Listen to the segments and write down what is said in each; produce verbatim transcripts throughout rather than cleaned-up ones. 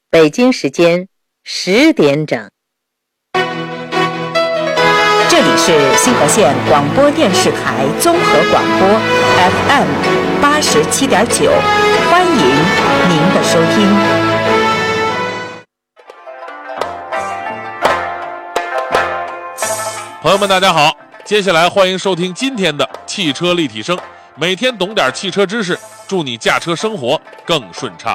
北京时间十点整。 这里是西河县广播电视台综合广播 F M 八十七点九，欢迎您的收听。 朋友们，大家好，接下来欢迎收听今天的汽车立体声，每天懂点汽车知识，祝你驾车生活更顺畅。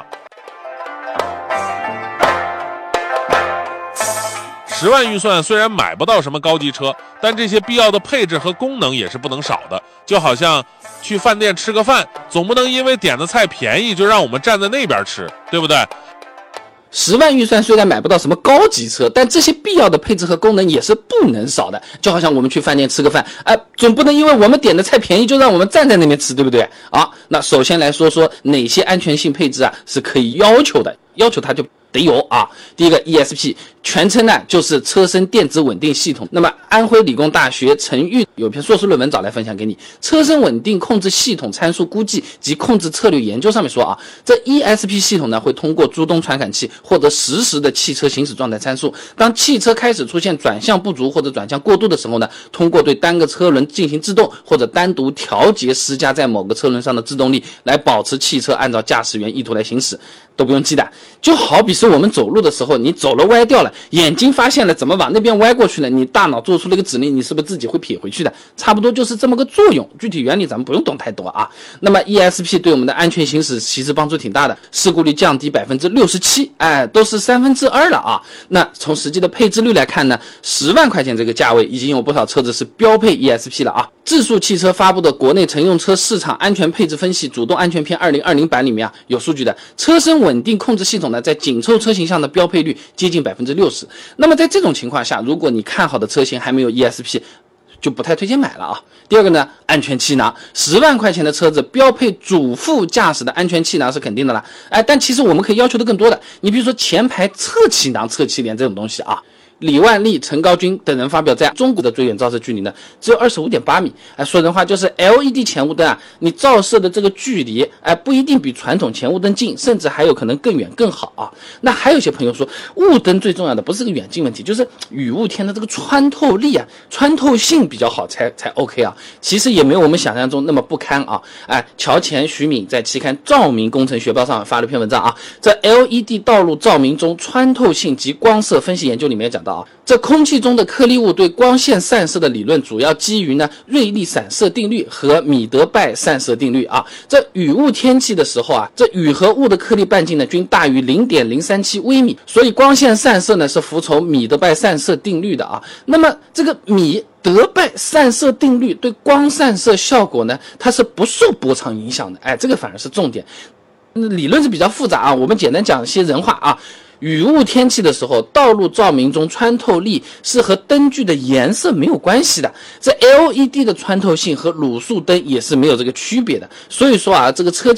十万预算虽然买不到什么高级车，但这些必要的配置和功能也是不能少的。就好像去饭店吃个饭，总不能因为点的菜便宜就让我们站在那边吃，对不对？ 十万预算虽然买不到什么高级车，但这些必要的配置和功能也是不能少的。就好像我们去饭店吃个饭，呃，总不能因为我们点的菜便宜就让我们站在那边吃，对不对？啊，那首先来说说哪些安全性配置啊是可以要求的，要求它就得有啊。第一个 E S P， 全称呢就是车身电子稳定系统。那么安徽理工大学陈玉有篇硕士论文找来分享给你，车身稳定控制系统参数估计及控制策略研究上面说啊，这 E S P 系统呢会通过主动传感器获得实时的汽车行驶状态参数。当汽车开始出现转向不足或者转向过度的时候呢，通过对单个车轮进行制动或者单独调节施加在某个车轮上的制动力，来保持汽车按照驾驶员意图来行驶。都不用记的，就好比是我们走路的时候，你走了歪掉了，眼睛发现了怎么往那边歪过去了，你大脑做出了一个指令，你是不是自己会撇回去的？差不多就是这么个作用，具体原理咱们不用懂太多啊。那么 E S P 对我们的安全行驶其实帮助挺大的，事故率降低 百分之六十七， 哎，都是三分之二了啊。那从实际的配置率来看呢，十万块钱这个价位已经有不少车子是标配 E S P 了啊。智速汽车发布的国内乘用车市场安全配置分析主动安全篇二零二零版里面啊有数据的，车身稳定控制系统呢在紧凑车型上的标配率接近 百分之六十。 那么在这种情况下，如果你看好的车型还没有 E S P， 就不太推荐买了啊。第二个呢，安全气囊，十万块钱的车子标配主副驾驶的安全气囊是肯定的了，哎，但其实我们可以要求的更多的，你比如说前排侧气囊、侧气帘这种东西啊。李万利、陈高军等人发表在中国的最远照射距离呢只有 二十五点八米，哎，说人话就是 L E D 前雾灯啊，你照射的这个距离哎不一定比传统前雾灯近，甚至还有可能更远更好啊。那还有些朋友说，雾灯最重要的不是个远近问题，就是雨雾天的这个穿透力啊、穿透性比较好才才 OK 啊。其实也没有我们想象中那么不堪啊。哎，乔前、徐敏在期刊《照明工程学报》上发了篇文章啊，在 L E D 道路照明中穿透性及光色分析研究里面讲到啊，这空气中的颗粒物对光线散射的理论主要基于呢瑞利散射定律和米德拜散射定律啊。这雨雾天气的时候啊，这雨和雾的颗粒半径呢均大于 零点零三七微米，所以光线散射呢是服从米德拜散射定律的啊。那么这个米德拜散射定律对光散射效果呢，它是不受波长影响的，哎，这个反而是重点。理论是比较复杂啊，我们简单讲一些人话啊。雨雾天气的时候，道路照明中穿透力是和灯具的颜色没有关系的，这 L E D 的穿透性和卤素灯也是没有这个区别的。所以说啊，这个车